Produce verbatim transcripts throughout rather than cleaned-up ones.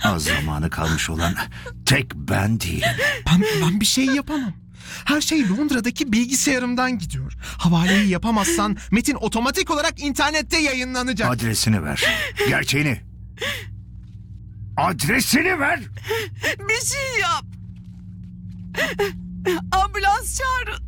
Az zamanı kalmış olan tek ben değilim. Ben, ben bir şey yapamam. Her şey Londra'daki bilgisayarımdan gidiyor. Havaleyi yapamazsan metin otomatik olarak internette yayınlanacak. Adresini ver. Gerçeğini. Adresini ver. Bir şey yap. Ambulans çağırın.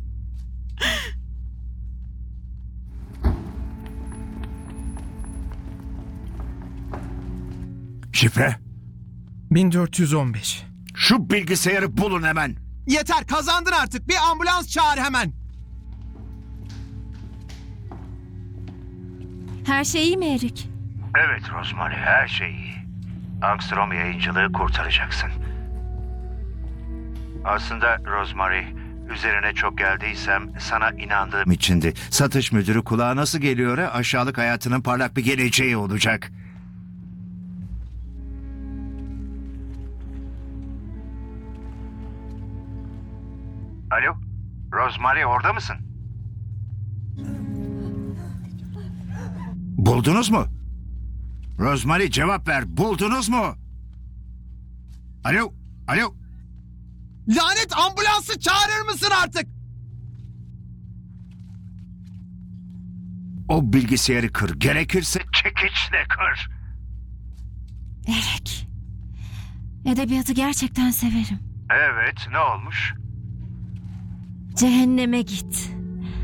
Şifre. bin dört yüz on beş. Şu bilgisayarı bulun hemen. Yeter, kazandın artık. Bir ambulans çağır hemen. Her şey iyi mi Erik? Evet Rosemary, her şey iyi. Armstrong yayıncılığı kurtaracaksın. Aslında Rosemary, üzerine çok geldiysem sana inandığım içindi. Satış müdürü kulağa nasıl geliyor ha? Aşağılık hayatının parlak bir geleceği olacak. Alo, Rosemary orada mısın? Buldunuz mu? Rosemary cevap ver, buldunuz mu? Alo, alo. Lanet, ambulansı çağırır mısın artık? O bilgisayarı kır, gerekirse çekiçle kır. Erik. Edebiyatı gerçekten severim. Evet, ne olmuş? Cehenneme git.